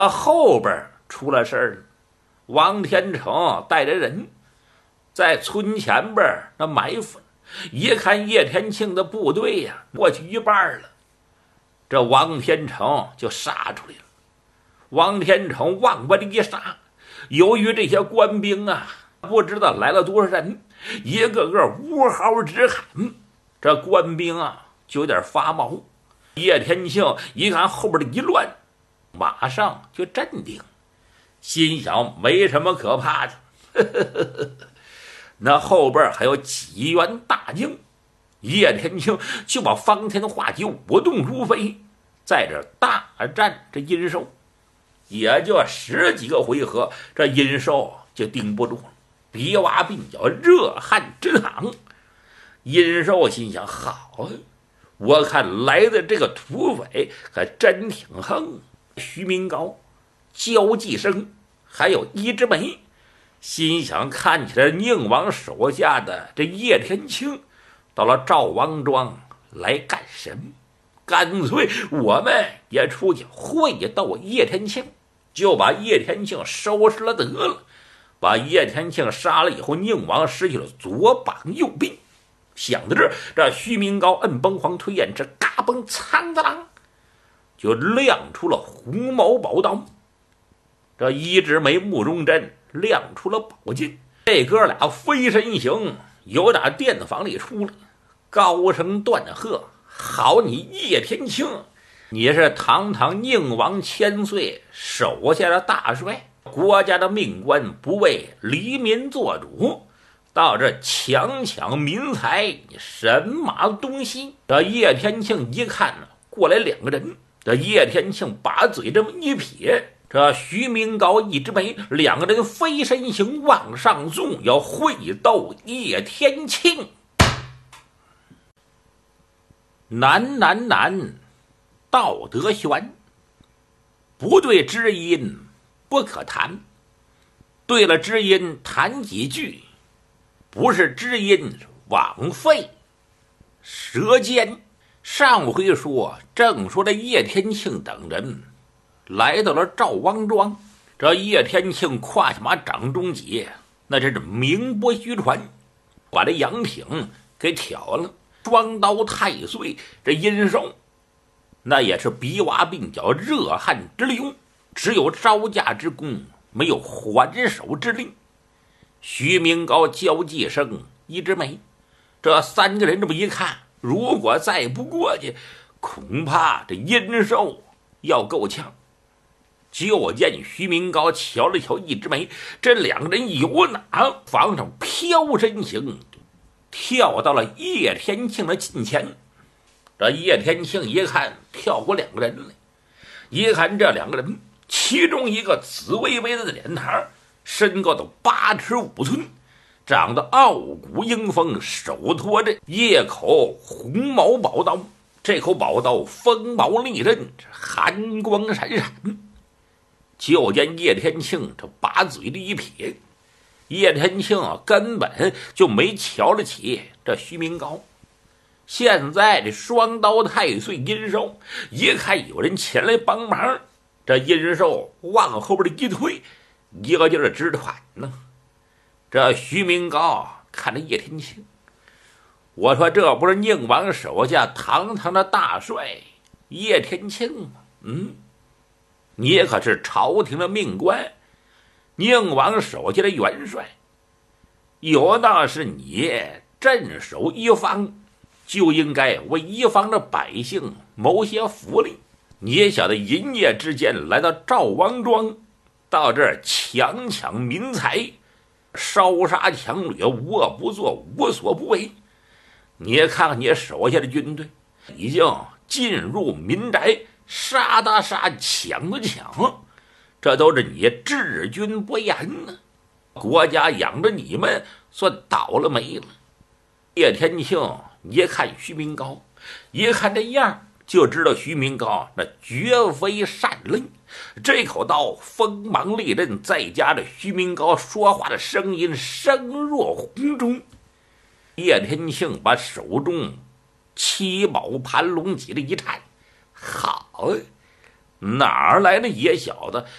后边出了事儿了。王天成带着人在村前边那埋伏，一看叶天庆的部队呀，过去一半了，这王天成就杀出来了。王天成往外一杀，由于这些官兵啊，不知道来了多少人，一个个呜嚎直喊，这官兵啊就有点发毛。叶天庆一看后边的一乱，马上就镇定，心想没什么可怕的。那后边还有几员大将，叶天庆就把方天画戟舞动如飞，在这大战这殷寿。也就10几个回合，这殷寿就顶不住了，鼻洼鬓角，热汗直淌。殷寿心想：好啊，我看来的这个土匪可真挺横。徐明高、焦继生还有一枝梅，心想看起来宁王手下的这叶天庆到了赵王庄来干什么？干脆我们也出去会斗叶天庆，就把叶天庆收拾了得了。把叶天庆杀了以后，宁王失去了左膀右臂。想到这徐明高摁崩黄推燕翅，嘎嘣苍的啷，就亮出了红毛宝刀。这一枝梅、慕容真亮出了宝剑。这哥俩飞身行，由打殿房里出来，高声断喝：好你叶天庆，你是堂堂宁王千岁手下的大帅，国家的命官，不为黎民做主，到这强抢民财，你神马东西？这叶天庆一看呢，过来2个人，这叶天庆把嘴这么一撇，这徐明高、一枝梅2个人飞身行往上纵，要会斗叶天庆。难，道德悬，不对知音不可谈，对了知音谈几句，不是知音枉费舌尖。上回说，正说这叶天庆等人来到了赵王庄，这叶天庆胯下马掌中戟，那真是名不虚传，把这杨挺给挑了。双刀太岁，这殷寿那也是鼻洼鬓角，热汗直流，只有招架之功，没有还手之力。徐明高、焦继生、一枝梅这3个人这么一看，如果再不过去，恐怕这殷寿要够呛。就见徐明高瞧了瞧一枝梅，这2个人由哪房上飘身行，跳到了叶天庆的近前。这叶天庆一看跳过2个人来，一看这2个人，其中一个紫微微的脸膛，身高都8尺5寸，长得傲骨英风，手托着叶口红毛宝刀。这口宝刀锋毛利刃，寒光闪闪。就见叶天庆这把嘴的一撇，叶天庆根本就没瞧得起这徐明高。现在这双刀太岁殷寿一看有人前来帮忙，这殷寿往后边的一退，一个劲儿直喘呢。这徐明高看着叶天庆，我说这不是宁王手下堂堂的大帅叶天庆吗？你可是朝廷的命官，宁王手下的元帅，有道是你镇守一方，就应该为一方的百姓谋些福利。你也晓得银夜之间来到赵王庄，到这儿强抢民财，烧杀抢掠，无恶不作，无所不为。你看看你手下的军队，已经进入民宅，杀的杀，抢的抢，这都是你治军不严呢。国家养着你们算倒了霉了。叶天庆一看徐明高，一看这样就知道徐明高那绝非善类。这口刀锋芒利刃，再加上徐明高说话的声音声若洪钟。叶天庆把手中7宝盘龙戟的一颤，好， 哪儿来的野小子